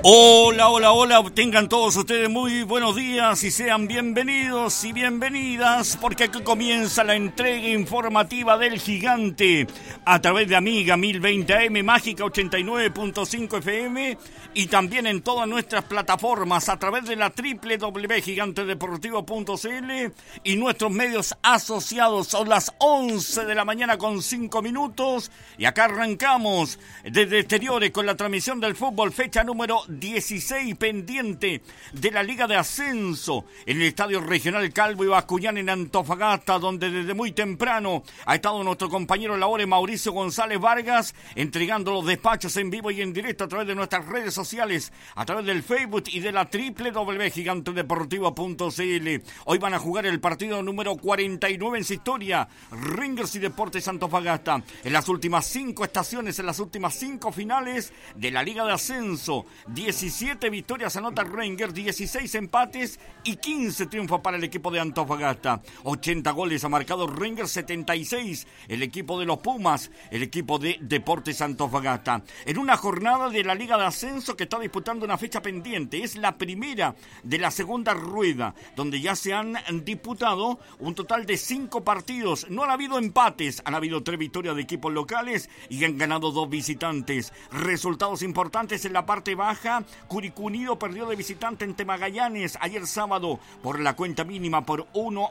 Hola, hola, hola, tengan todos ustedes muy buenos días y sean bienvenidos y bienvenidas porque aquí comienza la entrega informativa del Gigante a través de Amiga 1020 AM, Mágica 89.5 FM y también en todas nuestras plataformas a través de la www.gigantedeportivo.cl y nuestros medios asociados. Son las 11 de la mañana con 5 minutos y acá arrancamos desde exteriores con la transmisión del fútbol, fecha número 16 pendiente de la Liga de Ascenso en el Estadio Regional Calvo y Bascuñán en Antofagasta, donde desde muy temprano ha estado nuestro compañero labores Mauricio González Vargas entregando los despachos en vivo y en directo a través de nuestras redes sociales, a través del Facebook y de la www.gigantedeportivo.cl. Hoy van a jugar el partido número 49 en su historia, Rangers y Deportes Antofagasta, en las últimas 5 estaciones, en las últimas 5 finales de la Liga de Ascenso. 17 victorias anota Rangers, 16 empates y 15 triunfos para el equipo de Antofagasta. 80 goles ha marcado Rangers, 76 el equipo de los Pumas, el equipo de Deportes Antofagasta. En una jornada de la Liga de Ascenso que está disputando una fecha pendiente, es la primera de la segunda rueda, donde ya se han disputado un total de 5 partidos. No han habido empates, han habido 3 victorias de equipos locales y han ganado 2 visitantes. Resultados importantes en la parte baja. Curicó Unido perdió de visitante ante Magallanes ayer sábado por la cuenta mínima por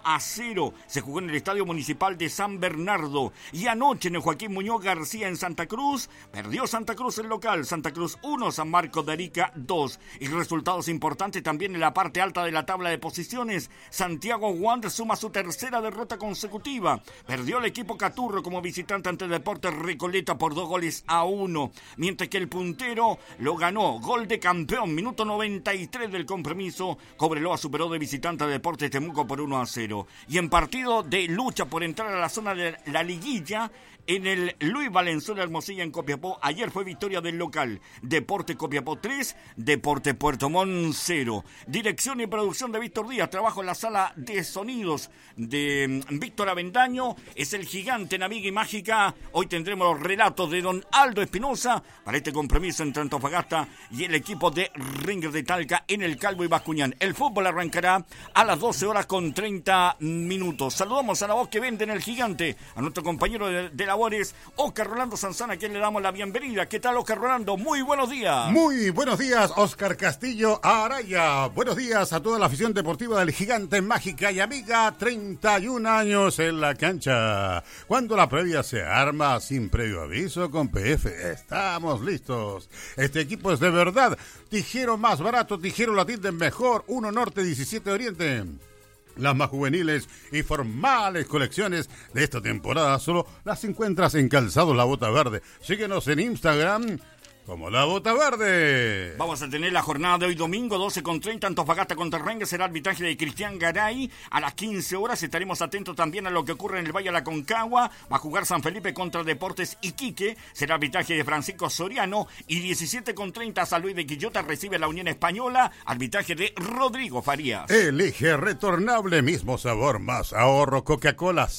1-0. Se jugó en el Estadio Municipal de San Bernardo. Y anoche en el Joaquín Muñoz García en Santa Cruz, perdió Santa Cruz el local. Santa Cruz 1, San Marcos de Arica 2. Y resultados importantes también en la parte alta de la tabla de posiciones. Santiago Wanderers suma su tercera derrota consecutiva. Perdió el equipo Caturro como visitante ante Deportes Recoleta por 2-1. Mientras que el puntero lo ganó. Gol de campeón, minuto 93 del compromiso. Cobreloa superó de visitante a Deportes Temuco por 1-0. Y en partido de lucha por entrar a la zona de la liguilla, en el Luis Valenzuela Hermosilla en Copiapó, ayer fue victoria del local. Deporte Copiapó 3, Deporte Puerto Montt 0. Dirección y producción de Víctor Díaz, trabajo en la sala de sonidos de Víctor Avendaño. Es el Gigante en Amiga y Mágica. Hoy tendremos los relatos de don Aldo Espinosa para este compromiso entre Antofagasta y el equipo de Rangers de Talca en el Calvo y Bascuñán. El fútbol arrancará a las 12 horas con 30 minutos. Saludamos a la voz que vende en el Gigante, a nuestro compañero de labores, Oscar Rolando Sanzana, a quien le damos la bienvenida. ¿Qué tal, Oscar Rolando? Muy buenos días. Muy buenos días, Oscar Castillo Araya. Buenos días a toda la afición deportiva del Gigante Mágica y Amiga. 31 años en la cancha. Cuando la previa se arma sin previo aviso con PF, estamos listos. Este equipo es de verdad. Tijero más barato, Tijero la atienden mejor. 1 Norte, 17 Oriente. Las más juveniles y formales colecciones de esta temporada solo las encuentras en Calzados La Bota Verde. Síguenos en Instagram como La Bota Verde. Vamos a tener la jornada de hoy domingo, 12:30, Antofagasta contra Rangers, será arbitraje de Cristian Garay. A las 15 horas estaremos atentos también a lo que ocurre en el Valle de la Concagua. Va a jugar San Felipe contra Deportes Iquique, será arbitraje de Francisco Soriano. Y 17:30, San Luis de Quillota recibe la Unión Española, arbitraje de Rodrigo Farías. Elige retornable, mismo sabor, más ahorro, Coca-Cola,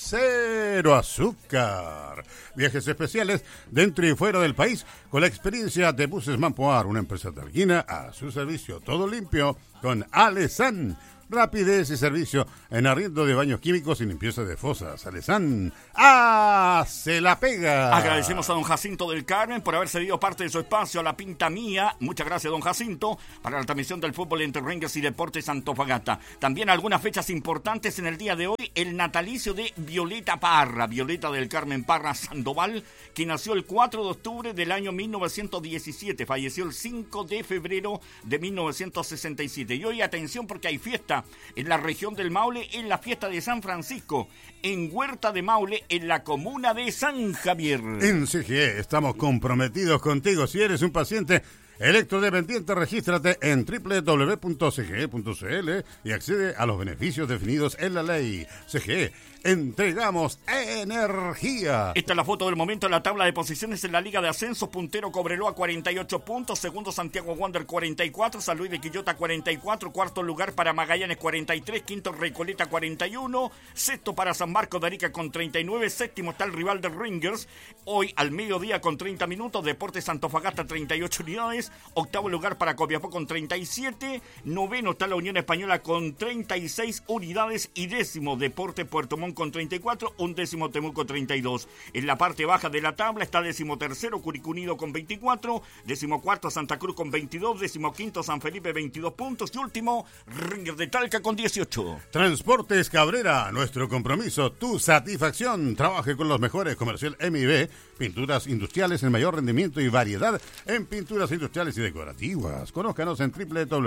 0 azúcar. Viajes especiales dentro y fuera del país con la experiencia de Buses Mampoar, una empresa talguina a su servicio. Todo limpio con Alesan. Rapidez y servicio en arriendo de baños químicos y limpieza de fosas. Alesan, se la pega. Agradecemos a don Jacinto del Carmen por haber cedido parte de su espacio a la Pinta Mía. Muchas gracias, don Jacinto, para la transmisión del fútbol entre Rangers y Deportes Antofagasta. También algunas fechas importantes en el día de hoy. El natalicio de Violeta Parra, Violeta del Carmen Parra Sandoval, que nació el 4 de octubre del año 1917. Falleció el 5 de febrero de 1967. Y hoy, atención, porque hay fiesta en la región del Maule, en la fiesta de San Francisco, en Huerta de Maule, en la comuna de San Javier. En CGE estamos comprometidos contigo. Si eres un paciente electrodependiente, regístrate en www.cge.cl y accede a los beneficios definidos en la ley. CGE, entregamos energía. Esta es la foto del momento en la tabla de posiciones en la Liga de Ascenso. Puntero Cobreloa 48 puntos, segundo Santiago Wander 44, San Luis de Quillota 44, cuarto lugar para Magallanes 43, quinto Recoleta 41, sexto para San Marcos de Arica con 39, séptimo está el rival de Ringers, hoy al mediodía con 30 minutos, Deportes Antofagasta 38 unidades, octavo lugar para Copiapó con 37, noveno está la Unión Española con 36 unidades y décimo Deporte Puerto Montt con 34, undécimo Temuco 32. En la parte baja de la tabla está decimotercero Curicó Unido con 24, decimocuarto Santa Cruz con 22, decimoquinto San Felipe 22 puntos y último Ringers de Talca con 18. Transportes Cabrera, nuestro compromiso, tu satisfacción. Trabaje con los mejores, Comercial MIB, pinturas industriales en mayor rendimiento y variedad en pinturas industriales y decorativas. Conózcanos en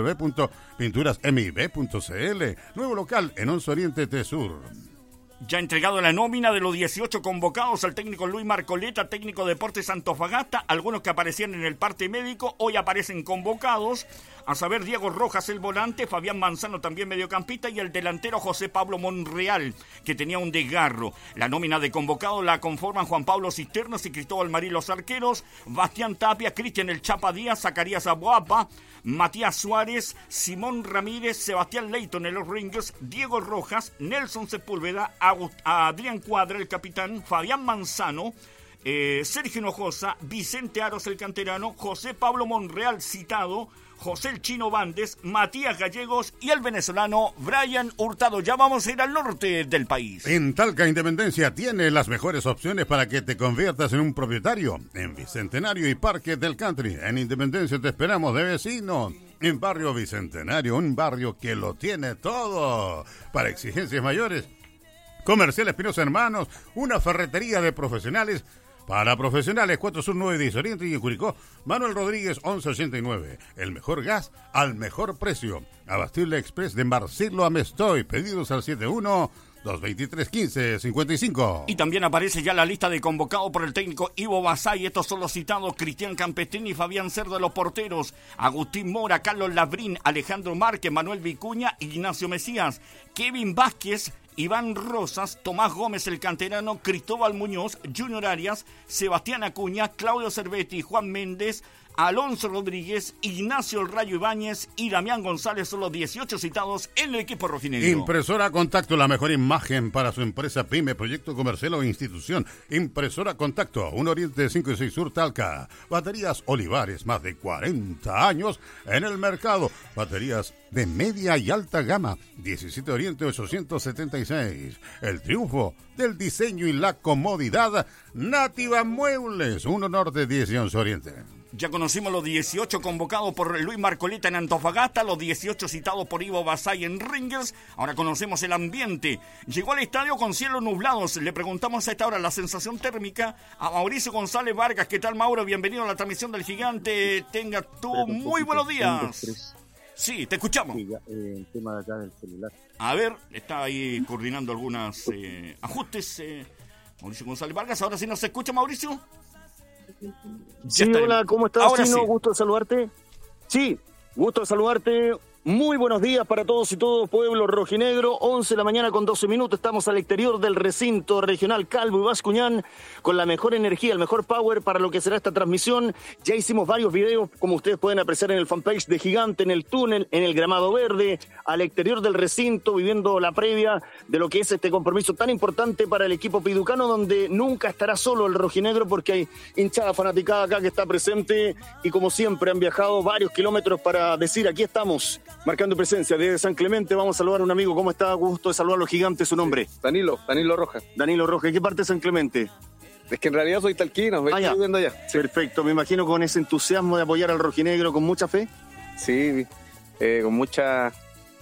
www.pinturasmib.cl. Nuevo local en Once Oriente T-Sur. Ya entregado la nómina de los 18 convocados al técnico Luis Marcoleta, técnico de Deportes Antofagasta. Algunos que aparecían en el parte médico hoy aparecen convocados. A saber, Diego Rojas, el volante, Fabián Manzano, también mediocampista, y el delantero José Pablo Monreal, que tenía un desgarro. La nómina de convocados la conforman Juan Pablo Cisternos y Cristóbal Marín, los arqueros, Bastián Tapia, Cristian El Chapa Díaz, Zacarías Abuapa, Matías Suárez, Simón Ramírez, Sebastián Leighton en los Ringers, Diego Rojas, Nelson Sepúlveda, Adrián Cuadra, el capitán, Fabián Manzano, Sergio Hinojosa, Vicente Aros, el canterano, José Pablo Monreal, citado, José el Chino Bandes, Matías Gallegos y el venezolano Brian Hurtado. Ya vamos a ir al norte del país. En Talca Independencia tiene las mejores opciones para que te conviertas en un propietario. En Bicentenario y Parque del Country. En Independencia te esperamos de vecino. En Barrio Bicentenario, un barrio que lo tiene todo. Para exigencias mayores, Comercial Espinosa Hermanos, una ferretería de profesionales. Para profesionales, 4 Sur 9 10 Oriente y en Curicó, Manuel Rodríguez 1189. El mejor gas al mejor precio. Abastible Express de Marcelo Amestoy. Pedidos al 71-223-1555. Y también aparece ya la lista de convocados por el técnico Ivo Basay. Estos son los citados: Cristian Campestrini, Fabián Cerda, los porteros, Agustín Mora, Carlos Labrín, Alejandro Márquez, Manuel Vicuña, Ignacio Mesías, Kevin Vázquez, Iván Rosas, Tomás Gómez el canterano, Cristóbal Muñoz, Junior Arias, Sebastián Acuña, Claudio Cervetti, Juan Méndez, Alonso Rodríguez, Ignacio El Rayo Ibáñez y Damián González son los 18 citados en el equipo rojinegro. Impresora Contacto, la mejor imagen para su empresa, pyme, proyecto comercial o institución. Impresora Contacto, 1 Oriente 5 y 6 Sur Talca. Baterías Olivares, más de 40 años en el mercado. Baterías de media y alta gama, 17 Oriente 876. El triunfo del diseño y la comodidad. Nativa Muebles, 1 Norte 10 y 11 Oriente. Ya conocimos los 18 convocados por Luis Marcoleta en Antofagasta, los 18 citados por Ivo Basay en Ringers. Ahora conocemos el ambiente. Llegó al estadio con cielos nublados. Le preguntamos a esta hora la sensación térmica a Mauricio González Vargas. ¿Qué tal, Mauro? Bienvenido a la transmisión del Gigante. Tenga tú muy buenos días. Sí, te escuchamos. Sí, el tema de acá del celular. A ver, está ahí coordinando algunos ajustes. Mauricio González Vargas, ahora sí nos escucha, Mauricio. Sí, hola, ¿cómo estás, ahora Chino? sí. Gusto de saludarte. Sí, gusto de saludarte. Muy buenos días para todos y todo, pueblo rojinegro. 11 de la mañana con 12 minutos. Estamos al exterior del recinto regional Calvo y Bascuñán con la mejor energía, el mejor power para lo que será esta transmisión. Ya hicimos varios videos, como ustedes pueden apreciar en el fanpage de Gigante, en el túnel, en el gramado verde, al exterior del recinto, viviendo la previa de lo que es este compromiso tan importante para el equipo piducano, donde nunca estará solo el rojinegro porque hay hinchada fanaticada acá que está presente y como siempre han viajado varios kilómetros para decir aquí estamos. Marcando presencia desde San Clemente, vamos a saludar a un amigo. ¿Cómo está? Gusto de saludar a los Gigantes, su nombre. Danilo Rojas. Danilo Rojas, ¿de qué parte de San Clemente? Es que en realidad soy talquino, estoy viviendo allá. Sí. Perfecto, me imagino con ese entusiasmo de apoyar al rojinegro con mucha fe. Sí, con mucha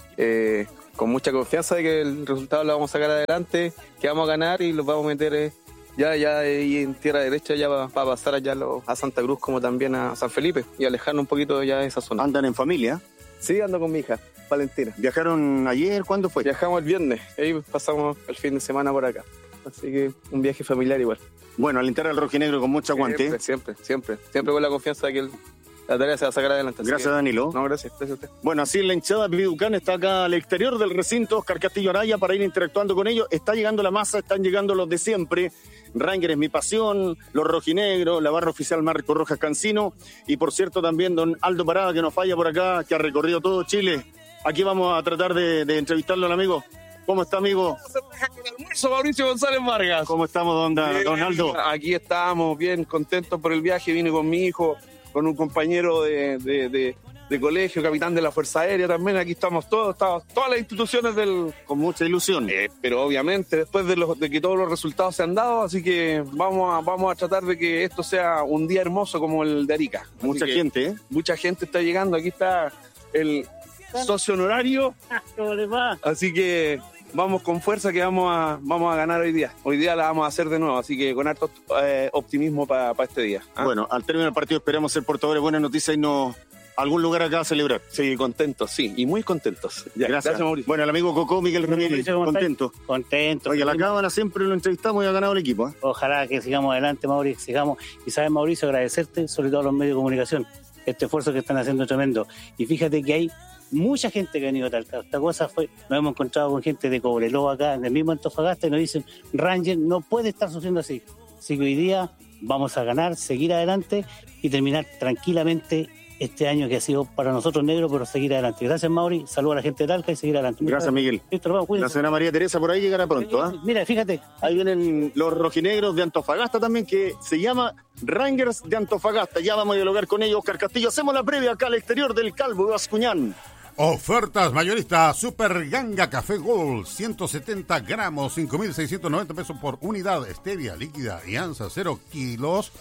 confianza de que el resultado lo vamos a sacar adelante, que vamos a ganar y los vamos a meter ya y en tierra derecha ya va a pasar allá a Santa Cruz como también a San Felipe y alejarnos un poquito ya de esa zona. ¿Andan en familia? Sí, ando con mi hija, Valentina. ¿Viajaron ayer? ¿Cuándo fue? Viajamos el viernes, ahí pasamos el fin de semana por acá. Así que un viaje familiar igual. Bueno, al entrar al rojinegro con mucho aguante. Siempre con la confianza de que la tarea se va a sacar adelante. Gracias, Danilo. No, gracias a usted. Bueno, así la hinchada Piducán está acá al exterior del recinto Oscar Castillo Araya para ir interactuando con ellos. Está llegando la masa, están llegando los de siempre. Ranger es mi pasión, los rojinegros, la barra oficial Marco Rojas Cancino y por cierto también don Aldo Parada que nos falla por acá, que ha recorrido todo Chile. Aquí vamos a tratar de entrevistarlo al amigo. ¿Cómo está, amigo? Almuerzo, Mauricio González Vargas. ¿Cómo estamos, don Aldo? Aquí estamos bien contentos por el viaje. Vine con mi hijo, con un compañero de colegio, capitán de la Fuerza Aérea también. Aquí estamos todas las instituciones Con mucha ilusión. pero obviamente después de que todos los resultados se han dado, así que vamos a tratar de que esto sea un día hermoso como el de Arica. Mucha gente, ¿eh? Mucha gente está llegando. Aquí está el socio honorario. Así que vamos con fuerza que vamos a ganar hoy día. Hoy día la vamos a hacer de nuevo, así que con harto optimismo para este día. Bueno, al término del partido esperamos ser portadores de buenas noticias y no algún lugar acá a celebrar. Sí, contentos, sí, y muy contentos. Ya, gracias, Mauricio. Bueno, el amigo Coco, Miguel Ramírez, contento. Contento. Oye, la cámara siempre lo entrevistamos y ha ganado el equipo, ¿eh? Ojalá que sigamos adelante, Mauricio, sigamos. Y sabes, Mauricio, agradecerte, sobre todo a los medios de comunicación, este esfuerzo que están haciendo tremendo. Y fíjate que hay mucha gente que ha venido a Talca. Esta cosa nos hemos encontrado con gente de Cobreloa acá, del mismo Antofagasta, y nos dicen, Ranger no puede estar sufriendo así. Así que hoy día vamos a ganar, seguir adelante y terminar tranquilamente este año que ha sido para nosotros negro, pero seguir adelante. Gracias, Mauri. Saludos a la gente de Talca y seguir adelante. Gracias, Miguel. Listo, la señora María Teresa por ahí llegará pronto, ¿eh? Mira, fíjate. Ahí vienen los rojinegros de Antofagasta también, que se llama Rangers de Antofagasta. Ya vamos a dialogar con ellos, Oscar Castillo. Hacemos la previa acá al exterior del Calvo de Bascuñán. Ofertas mayoristas Super Ganga Café Gold, 170 gramos, 5.690 pesos por unidad. Stevia líquida y ansa 0 kilos,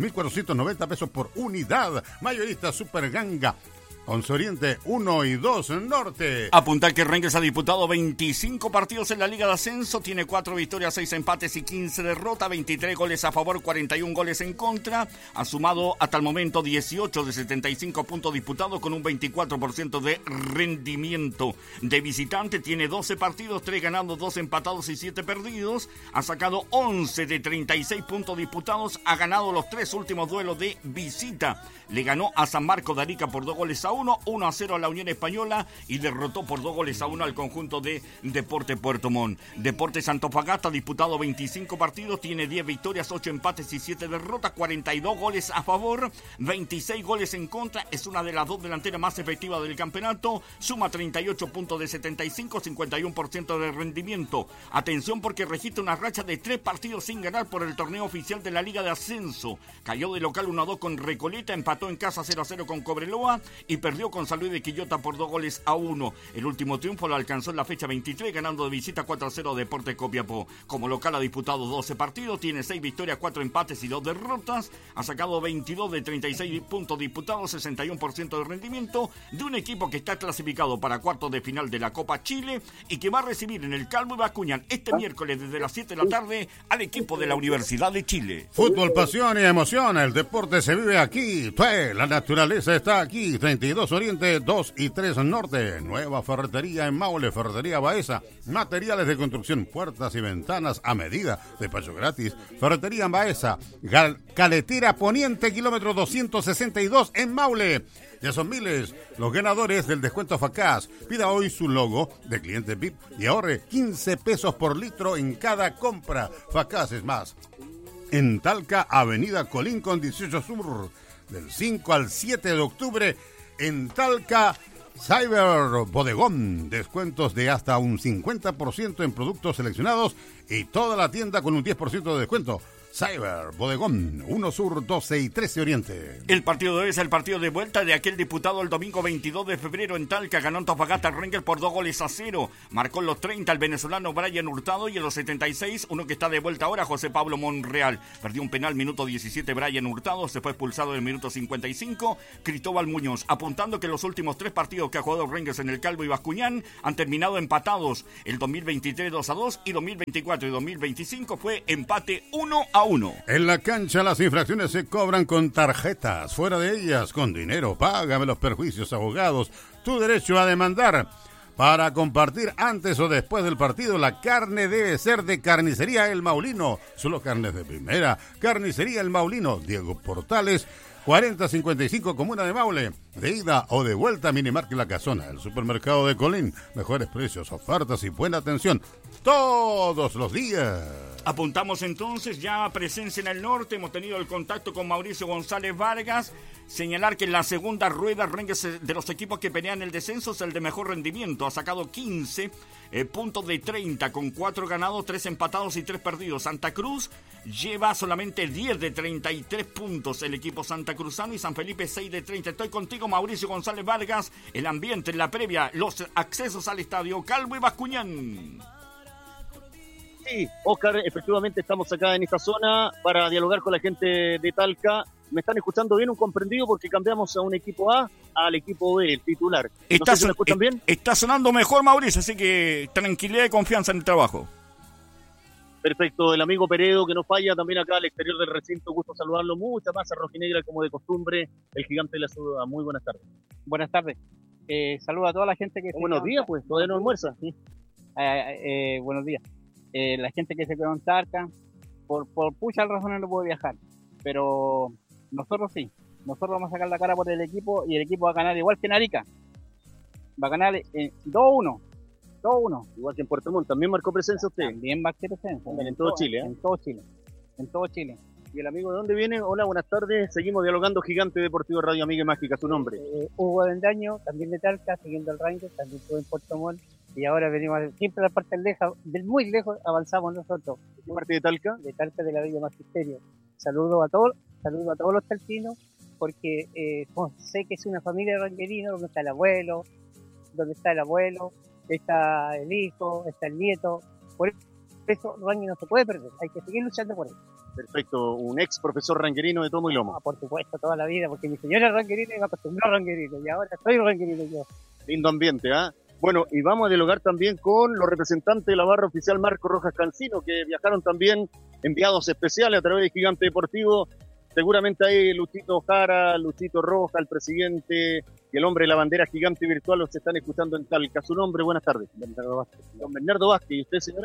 2.490 pesos por unidad. Mayorista Super Ganga. Once Oriente 1 y 2 Norte. Apuntar que Rangers ha disputado 25 partidos en la Liga de Ascenso, tiene 4 victorias, 6 empates y 15 derrotas, 23 goles a favor, 41 goles en contra. Ha sumado hasta el momento 18 de 75 puntos disputados con un 24% de rendimiento. De visitante tiene 12 partidos, 3 ganados, 2 empatados y 7 perdidos. Ha sacado 11 de 36 puntos disputados, ha ganado los 3 últimos duelos de visita. Le ganó a San Marcos de Arica por 2-1, 1-0 a la Unión Española y derrotó por 2-1 al conjunto de Deportes Puerto Montt. Deportes Antofagasta ha disputado 25 partidos, tiene 10 victorias, 8 empates y 7 derrotas, 42 goles a favor, 26 goles en contra. Es una de las 2 delanteras más efectivas del campeonato, suma 38 puntos de 75, 51% de rendimiento. Atención porque registra una racha de 3 partidos sin ganar por el torneo oficial de la Liga de Ascenso. Cayó de local 1-2 con Recoleta, empató en casa 0-0 con Cobreloa y perdió con San Luis de Quillota por 2-1. El último triunfo lo alcanzó en la fecha 23, ganando de visita 4-0 Deportes Copiapó. Como local ha disputado 12 partidos, tiene 6 victorias, 4 empates y 2 derrotas. Ha sacado 22 de 36 puntos disputados, 61% de rendimiento, de un equipo que está clasificado para cuartos de final de la Copa Chile y que va a recibir en el Calvo y Bascuñán este miércoles desde las 7 de la tarde al equipo de la Universidad de Chile. Fútbol, pasión y emoción, el deporte se vive aquí. La naturaleza está aquí. 32 Oriente, 2 y 3 Norte. Nueva ferretería en Maule, Ferretería Baeza. Materiales de construcción, puertas y ventanas a medida. Despacho gratis. Ferretería Baeza. Caletera Poniente, kilómetro 262 en Maule. Ya son miles los ganadores del descuento Facaz. Pida hoy su logo de cliente VIP y ahorre 15 pesos por litro en cada compra. Facaz es más. En Talca, Avenida Colín con 18 Sur. Del 5 al 7 de octubre en Talca, Cyber Bodegón. Descuentos de hasta un 50% en productos seleccionados y toda la tienda con un 10% de descuento. Cyber Bodegón, 1 Sur, 12 y 13 Oriente. El partido de hoy es el partido de vuelta de aquel disputado el domingo 22 de febrero en Talca. Ganó Antofagasta Rangers por 2-0. Marcó en los 30 el venezolano Brian Hurtado y en los 76, uno que está de vuelta ahora, José Pablo Monreal. Perdió un penal minuto 17 Brian Hurtado, se fue expulsado en el minuto 55 Cristóbal Muñoz, apuntando que los últimos 3 partidos que ha jugado Rangers en el Calvo y Bascuñán han terminado empatados. El 2023 2-2 y 2024 y 2025 fue empate 1-1. En la cancha las infracciones se cobran con tarjetas, fuera de ellas con dinero. Págame los perjuicios, abogados, tu derecho a demandar. Para compartir antes o después del partido, la carne debe ser de Carnicería El Maulino. Solo carnes de primera. Carnicería El Maulino. Diego Portales, 4055 Comuna de Maule. De ida o de vuelta, Minimarket La Casona, el supermercado de Colín. Mejores precios, ofertas y buena atención todos los días. Apuntamos entonces ya presencia en el norte. Hemos tenido el contacto con Mauricio González Vargas. Señalar que en la segunda rueda Rangers de los equipos que pelean el descenso es el de mejor rendimiento. Ha sacado 15 puntos de 30 con 4 ganados, 3 empatados y 3 perdidos. Santa Cruz lleva solamente 10 de 33 puntos el equipo santacruzano y San Felipe 6 de 30. Estoy contigo, Mauricio González Vargas. El ambiente en la previa, los accesos al estadio Calvo y Bascuñán. Sí, Oscar, efectivamente estamos acá en esta zona para dialogar con la gente de Talca. ¿Me están escuchando bien? Un comprendido porque cambiamos a un equipo A al equipo B, el titular. No sé si me escuchan bien. Está sonando mejor, Mauricio, así que tranquilidad y confianza en el trabajo. Perfecto, el amigo Peredo que no falla también acá al exterior del recinto, gusto saludarlo, mucha masa rojinegra como de costumbre, el gigante de la ciudad. Muy buenas tardes. Buenas tardes. Saludo a toda la gente que... Buenos días, pues, todavía no almuerza. Sí. Buenos días. La gente que se quedó en Talca, por muchas razones no puede viajar, pero nosotros sí. Nosotros vamos a sacar la cara por el equipo y el equipo va a ganar igual que en Arica. Va a ganar 2-1. 2-1. Igual que en Puerto Montt. ¿También marcó presencia usted? También marcó presencia. En todo Chile, ¿eh? En todo Chile. En todo Chile. ¿Y el amigo de dónde viene? Hola, buenas tardes. Seguimos dialogando, Gigante Deportivo Radio Amiga y Mágica. ¿Su nombre? Hugo Bendaño, también de Talca, siguiendo el Rangers, también estuve en Puerto Montt. Y ahora venimos siempre a la parte muy lejos avanzamos nosotros. ¿Qué parte de Talca? De Talca, de la Villa Magisterio. Saludo a todos los talquinos, porque sé que es una familia de ranguerinos, donde está el abuelo, está el hijo, está el nieto. Por eso Rangui no se puede perder, hay que seguir luchando por él. Perfecto, un ex profesor ranguerino de tomo y lomo. Por supuesto, toda la vida, porque mi señora es ranguerina y me acostumbró a ranguerino, y ahora soy ranguerino yo. Lindo ambiente, ¿ah? Bueno, y vamos a dialogar también con los representantes de la barra oficial Marco Rojas Cancino, que viajaron también enviados especiales a través de Gigante Deportivo. Seguramente hay Luchito Jara, Luchito Roja, el presidente y el hombre de la bandera gigante virtual los están escuchando en Talca. Su nombre, buenas tardes. Bernardo Vázquez. Don Bernardo Vázquez, ¿y usted, señora?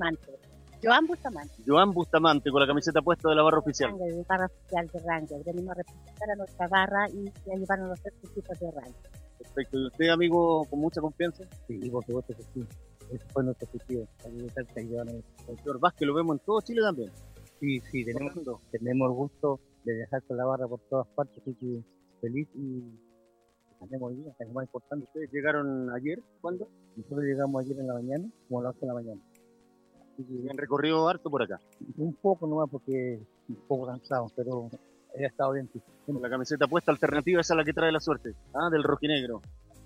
Joan Bustamante, con la camiseta puesta de la barra oficial. De barra oficial de Rangers. Venimos a representar a nuestra barra y a llevarnos los 3 equipos de Rangers. Perfecto. ¿Y usted, amigo, con mucha confianza? Sí, por supuesto que sí. Ese fue nuestro objetivo. El señor Vázquez lo vemos en todo Chile también. Sí, tenemos el gusto de viajar con la barra por todas partes, así que feliz y andemos hoy día, es lo más importante. ¿Ustedes llegaron ayer? ¿Cuándo? Nosotros llegamos ayer en la mañana, como a las 8 de la mañana. Así que han recorrido harto por acá. Un poco nomás porque un poco cansado, pero ha estado bien. Con la camiseta puesta, alternativa, esa es la que trae la suerte. El rojinegro.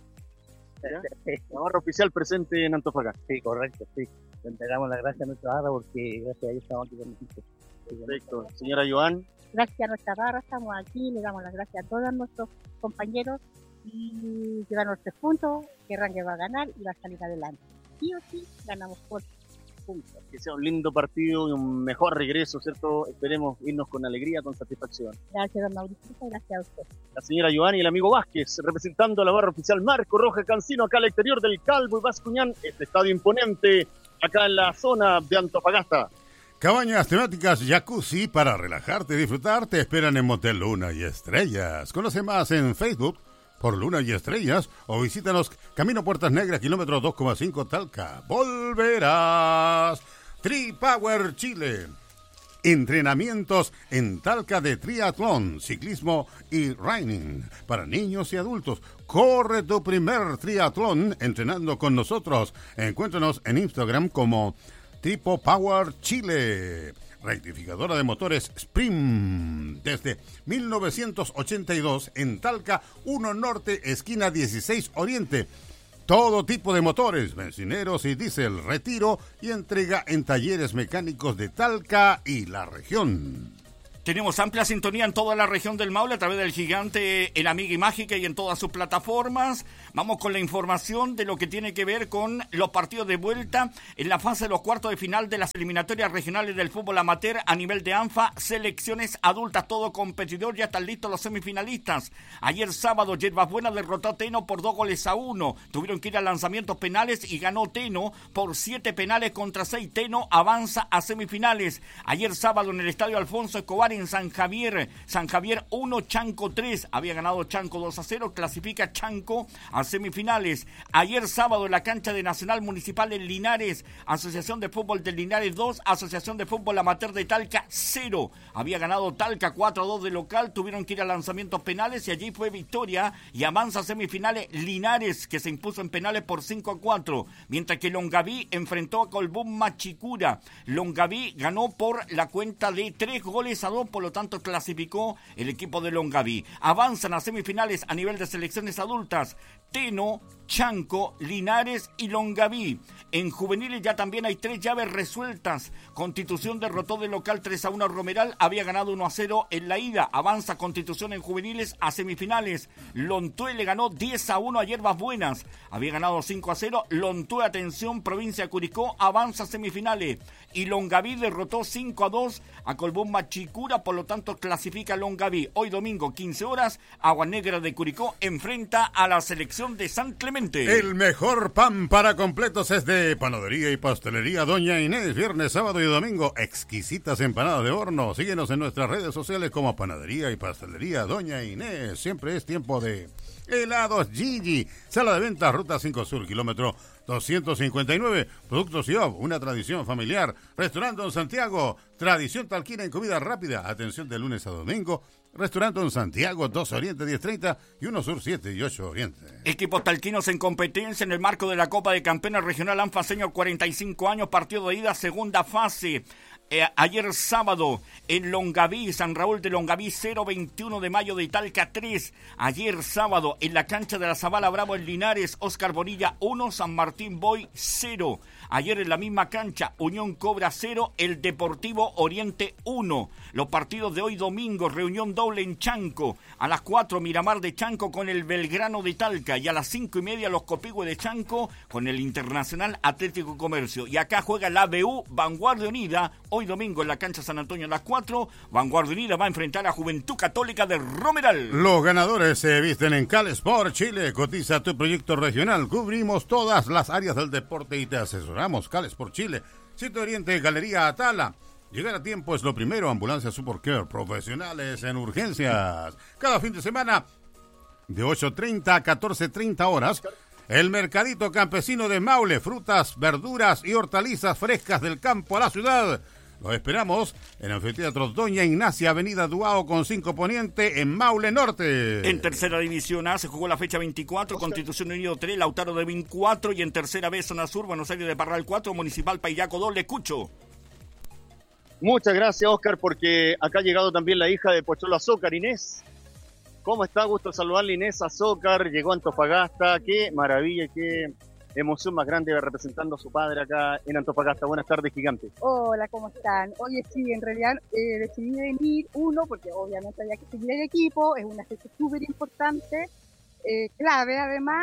La barra oficial presente en Antofagasta. Sí, correcto, sí. Le damos las gracias a nuestra barra porque gracias a ellos estamos aquí con nosotros. Perfecto. Señora Joan. Gracias a nuestra barra, estamos aquí, le damos las gracias a todos nuestros compañeros y llevarnos 3 puntos, que Rangers va a ganar y va a salir adelante. Sí o sí, ganamos por puntos. Que sea un lindo partido y un mejor regreso, ¿cierto? Esperemos irnos con alegría, con satisfacción. Gracias, don Mauricio, y gracias a usted. La señora Joan y el amigo Vázquez, representando a la barra oficial Marco Rojas Cancino, acá al exterior del Calvo y Bascuñán, este estadio imponente, acá en la zona de Antofagasta. Cabañas temáticas jacuzzi para relajarte y disfrutar te esperan en Motel Luna y Estrellas. Conoce más en Facebook por Luna y Estrellas o visítanos Camino Puertas Negras, kilómetro 2,5 Talca. Volverás. Tri-Power Chile. Entrenamientos en Talca de triatlón, ciclismo y running para niños y adultos. Corre tu primer triatlón entrenando con nosotros. Encuéntranos en Instagram como Tri-Power Chile. Rectificadora de motores Spring. Desde 1982 en Talca 1 Norte, esquina 16 Oriente. Todo tipo de motores, benzineros y diésel, retiro y entrega en talleres mecánicos de Talca y la región. Tenemos amplia sintonía en toda la región del Maule a través del gigante El Amiga y Mágica y en todas sus plataformas. Vamos con la información de lo que tiene que ver con los partidos de vuelta en la fase de los cuartos de final de las eliminatorias regionales del fútbol amateur a nivel de ANFA, selecciones adultas, todo competidor, ya están listos los semifinalistas. Ayer sábado, Yerbas Buenas derrotó a Teno por 2-1. Tuvieron que ir a lanzamientos penales y ganó Teno por 7 penales contra 6. Teno avanza a semifinales. Ayer sábado en el estadio Alfonso Escobar en San Javier. San Javier 1, Chanco 3. Había ganado Chanco 2-0. Clasifica Chanco a semifinales. Ayer sábado en la cancha de Nacional Municipal en Linares, Asociación de Fútbol de Linares 2, Asociación de Fútbol Amateur de Talca 0. Había ganado Talca 4-2 de local. Tuvieron que ir a lanzamientos penales y allí fue victoria y avanza a semifinales Linares, que se impuso en penales por 5-4. Mientras que Longaví enfrentó a Colbún Machicura. Longaví ganó por la cuenta de 3-2, por lo tanto clasificó el equipo de Longaví. Avanzan a semifinales a nivel de selecciones adultas Teno, Chanco, Linares y Longaví. En juveniles ya también hay 3 llaves resueltas. Constitución derrotó de local 3-1 a Romeral, había ganado 1-0 en la ida. Avanza Constitución en juveniles a semifinales. Lontue le ganó 10-1 a Hierbas Buenas, había ganado 5-0. Lontue, atención, provincia de Curicó, avanza a semifinales. Y Longaví derrotó 5-2 a Colbún Machicura, por lo tanto clasifica Longaví. Hoy domingo, 15 horas, Agua Negra de Curicó enfrenta a la selección de San Clemente. El mejor pan para completos es de Panadería y Pastelería Doña Inés. Viernes, sábado y domingo, exquisitas empanadas de horno. Síguenos en nuestras redes sociales como Panadería y Pastelería Doña Inés. Siempre es tiempo de helados Gigi. Sala de ventas, Ruta 5 Sur, kilómetro 259. Productos IOB, una tradición familiar. Restaurante Don Santiago, tradición talquina en comida rápida. Atención de lunes a domingo. Restaurante Don Santiago, 2 Oriente 1030 y 1 Sur 7 y 8 Oriente. Equipos talquinos en competencia en el marco de la Copa de Campeones Regional ANFA Senior 45 años, partido de ida, segunda fase. Ayer sábado en Longaví, San Raúl de Longaví 0-21 de Mayo de Talca 3. Ayer sábado en la cancha de la Zabala Bravo en Linares, Oscar Bonilla 1, San Martín Boy 0. Ayer en la misma cancha, Unión Cobra 0, el Deportivo Oriente 1. Los partidos de hoy domingo, reunión doble en Chanco. A las 4, Miramar de Chanco con el Belgrano de Talca. Y a las 5:30, los Copihue de Chanco con el Internacional Atlético Comercio. Y acá juega la BU Vanguardia Unida. Hoy domingo en la cancha San Antonio a las 4. Vanguardia Unida va a enfrentar a Juventud Católica de Romeral. Los ganadores se visten en Cal Sport Chile. Cotiza tu proyecto regional. Cubrimos todas las áreas del deporte y te asesoramos. Cal Sport Chile. Sitio Oriente, Galería Atala. Llegar a tiempo es lo primero. Ambulancia Super Care, profesionales en urgencias. Cada fin de semana, de 8:30 a 14:30 horas, el Mercadito Campesino de Maule. Frutas, verduras y hortalizas frescas del campo a la ciudad. Los esperamos en Anfiteatro Doña Ignacia, Avenida Duao con 5 Poniente, en Maule Norte. En tercera división A se jugó la fecha 24, Constitución Unido 3, Lautaro de Vin 4, y en tercera B, Zona Sur, Buenos Aires de Parral 4, Municipal Paillaco 2, Lecucho. Muchas gracias, Oscar, porque acá ha llegado también la hija de Pocholo Azócar, Inés. ¿Cómo está? Gusto saludarle, Inés Azócar. Llegó a Antofagasta. Qué maravilla, qué emoción más grande representando a su padre acá en Antofagasta. Buenas tardes, gigante. Hola, ¿cómo están? Oye, sí, en realidad decidí venir, porque obviamente había que seguir el equipo, es una fecha súper importante, clave además,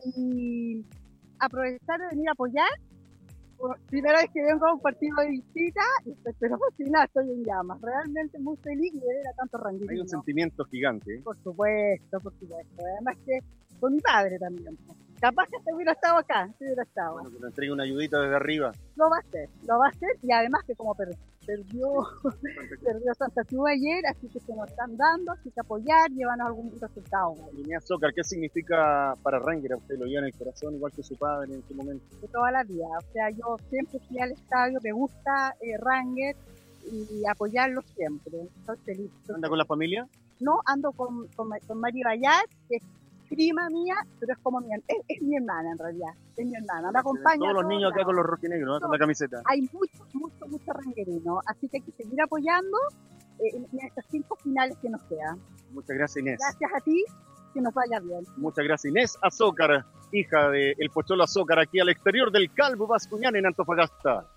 y aprovechar de venir a apoyar. Primera vez que vengo a un partido de visita, pero fascinada, estoy en llamas, realmente muy feliz de ver a tanto ranguerino. Hay un sentimiento gigante. Por supuesto, además que con mi padre también. Capaz que hubiera estado acá, Bueno, que le entregue una ayudita desde arriba. Lo va a hacer, y además que como perdió Santa Cruz ayer, así que se nos están dando, así que apoyar, llevarnos algún resultado. Inés Azócar, ¿qué significa para Ranger? Usted lo lleva en el corazón, igual que su padre en su momento. De toda la vida, o sea, yo siempre fui al estadio, me gusta Ranger, y apoyarlo siempre. Estoy feliz. ¿Anda con la familia? No, ando con Mari Bayat, que es prima mía, pero es como es mi hermana en realidad, es mi hermana, me acompaña. Todos los niños acá con los rojinegros, ¿no? Con la camiseta. Hay mucho ranguerino, así que hay que seguir apoyando en estas 5 finales que nos quedan. Muchas gracias, Inés. Gracias a ti, que nos vaya bien. Muchas gracias, Inés Azócar, hija de El Pocholo Azócar, aquí al exterior del Calvo Bascuñán en Antofagasta.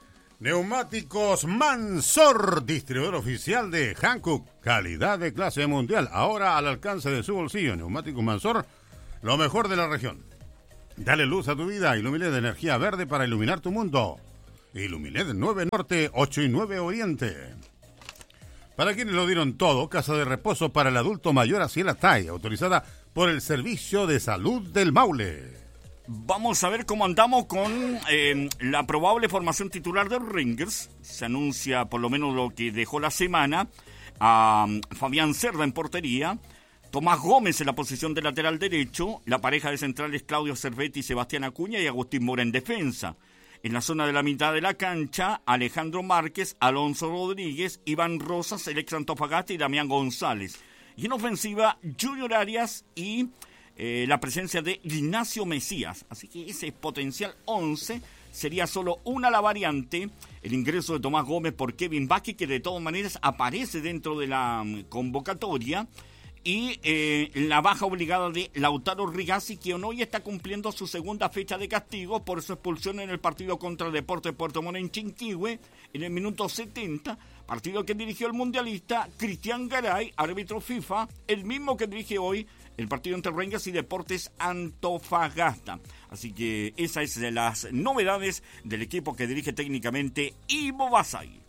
Neumáticos Mansor, distribuidor oficial de Hankook, calidad de clase mundial, ahora al alcance de su bolsillo. Neumáticos Mansor, lo mejor de la región. Dale luz a tu vida, Iluminet de energía verde para iluminar tu mundo. Iluminet 9 Norte, 8 y 9 Oriente. Para quienes lo dieron todo, casa de reposo para el adulto mayor Asiel Atay, autorizada por el Servicio de Salud del Maule. Vamos a ver cómo andamos con la probable formación titular de Rangers. Se anuncia por lo menos lo que dejó la semana. a Fabián Cerda en portería, Tomás Gómez en la posición de lateral derecho, la pareja de centrales Claudio Cervetti y Sebastián Acuña y Agustín Mora en defensa. En la zona de la mitad de la cancha, Alejandro Márquez, Alonso Rodríguez, Iván Rosas, el ex Antofagasta y Damián González. Y en ofensiva, Junior Arias y la presencia de Ignacio Mesías. Así que ese potencial 11 sería solo una la variante, el ingreso de Tomás Gómez por Kevin Vázquez, que de todas maneras aparece dentro de la convocatoria, y la baja obligada de Lautaro Rigazzi, que hoy está cumpliendo su segunda fecha de castigo por su expulsión en el partido contra el Deportes Puerto Montt en Chinquihue en el minuto 70, partido que dirigió el mundialista Cristian Garay, árbitro FIFA, el mismo que dirige hoy el partido entre Rangers y Deportes Antofagasta. Así que esa es de las novedades del equipo que dirige técnicamente Ivo Basay.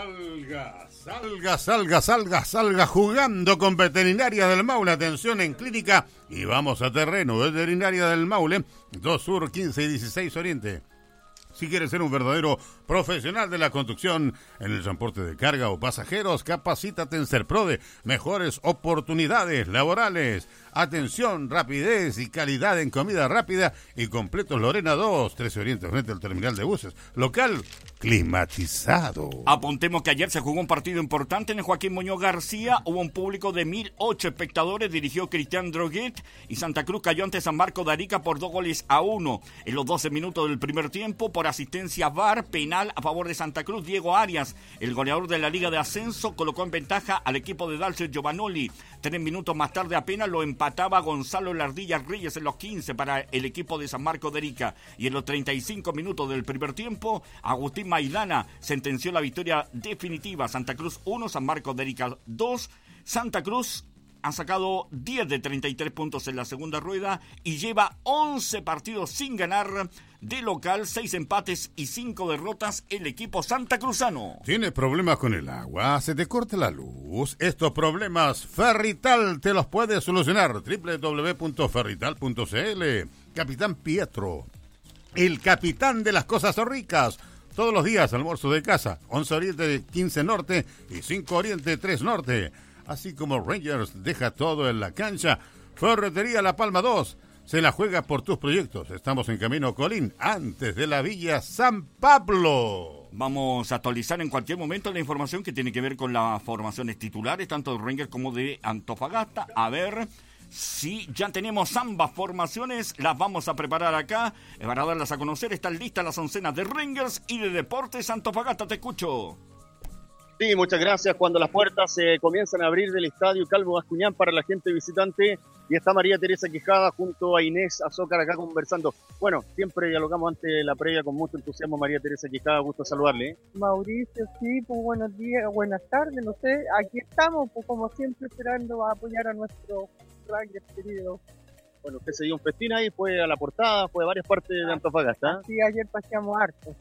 Salga jugando con Veterinaria del Maule. Atención en clínica y vamos a terreno. Veterinaria del Maule, 2 Sur, 15 y 16 Oriente. Si quieres ser un verdadero profesional de la conducción en el transporte de carga o pasajeros, capacítate en Serprode. Mejores oportunidades laborales. Atención, rapidez y calidad en comida rápida y completos Lorena 2, 13 Oriente, frente al terminal de buses. Local climatizado. Apuntemos que ayer se jugó un partido importante en el Joaquín Muñoz García. Hubo un público de 1.008 espectadores. Dirigió Cristian Droguet y Santa Cruz cayó ante San Marco de Arica por 2-1. En los 12 minutos del primer tiempo, por asistencia VAR, penal a favor de Santa Cruz, Diego Arias, el goleador de la Liga de Ascenso, colocó en ventaja al equipo de Dalcio Giovanoli. 3 minutos más tarde apenas lo empataba Gonzalo Lardilla Reyes en los 15 para el equipo de San Marco de Arica. Y en los 35 minutos del primer tiempo, Agustín Maidana sentenció la victoria definitiva. Santa Cruz 1, San Marco de Arica 2. Santa Cruz ha sacado 10 de 33 puntos en la segunda rueda y lleva 11 partidos sin ganar. De local, 6 empates y 5 derrotas el equipo santacruzano. ¿Tienes problemas con el agua? ¿Se te corta la luz? Estos problemas Ferrital te los puede solucionar. www.ferrital.cl. Capitán Pietro, el capitán de las cosas ricas. Todos los días almuerzo de casa, 11 Oriente, 15 Norte y 5 Oriente, 3 Norte. Así como Rangers deja todo en la cancha, Ferretería La Palma 2 se la juega por tus proyectos. Estamos en Camino Colín, antes de la Villa San Pablo. Vamos a actualizar en cualquier momento la información que tiene que ver con las formaciones titulares, tanto de Rangers como de Antofagasta. A ver si ya tenemos ambas formaciones, las vamos a preparar acá para darlas a conocer. Están listas las oncenas de Rangers y de Deportes Antofagasta. Te escucho. Sí, muchas gracias. Cuando las puertas se comienzan a abrir del estadio Calvo Bascuñán para la gente visitante, y está María Teresa Quijada junto a Inés Azócar acá conversando. Bueno, siempre dialogamos antes de la previa con mucho entusiasmo. María Teresa Quijada, gusto saludarle. Mauricio, sí, pues buenos días, buenas tardes, no sé, aquí estamos, pues como siempre esperando a apoyar a nuestro Rangers querido. Bueno, usted se dio un festín ahí, fue a la portada, fue a varias partes de Antofagasta. Sí, ayer paseamos harto.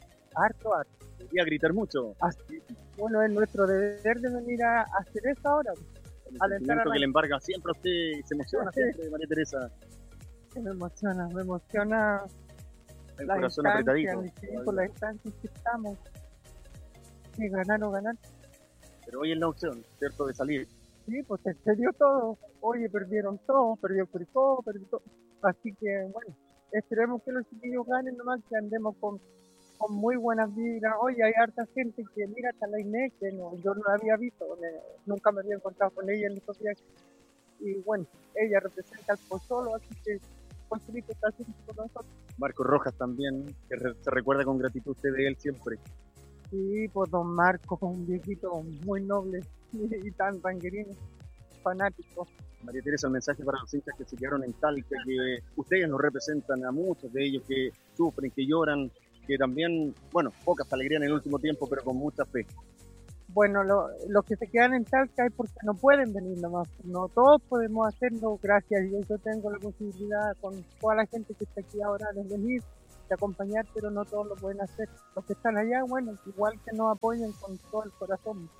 Y a gritar mucho. Así, bueno, es nuestro deber de venir a hacer eso ahora. El sentimiento que le embarga siempre a usted, se emociona siempre, María Teresa. Me emociona El la corazón instancia, apretadito. por la instancia que estamos. Sí, ganar o ganar. Pero hoy es la opción, ¿cierto?, de salir. Sí, pues se dio todo. Oye, perdieron todo, perdió el Curicó, perdió todo. Así que, bueno, esperemos que los chiquillos ganen nomás, que andemos con muy buenas vibras. Oye, hay harta gente que mira hasta la Inés, que yo no la había visto, nunca me había encontrado con ella en estos viajes. Y bueno, ella representa al Pozzolo, así que pues Felipe está haciendo con nosotros. Marcos Rojas también, que se recuerda con gratitud usted de él siempre. Sí, pues don Marcos, un viejito muy noble y tan querido, fanático. María Teresa, el mensaje para los hinchas que se quedaron en Talca, que ustedes nos representan a muchos de ellos, que sufren, que lloran, que también, bueno, pocas alegrías en el último tiempo, pero con mucha fe. Bueno, los que se quedan en Talca es porque no pueden venir nomás. No todos podemos hacerlo, gracias. Yo tengo la posibilidad con toda la gente que está aquí ahora de venir, de acompañar, pero no todos lo pueden hacer. Los que están allá, bueno, igual que nos apoyen con todo el corazón.